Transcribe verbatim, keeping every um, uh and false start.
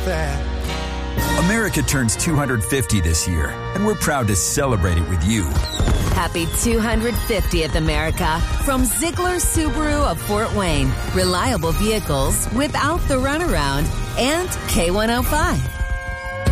that. America turns two hundred fifty this year, and we're proud to celebrate it with you. Happy two hundred fiftieth, America, from Ziegler Subaru of Fort Wayne. Reliable vehicles without the runaround, and K one oh five.